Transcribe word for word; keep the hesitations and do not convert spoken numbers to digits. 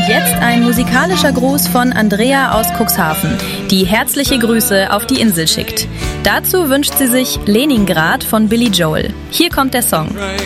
Und jetzt ein musikalischer Gruß von Andrea aus Cuxhaven, die herzliche Grüße auf die Insel schickt. Dazu wünscht sie sich Leningrad von Billy Joel. Hier kommt der Song.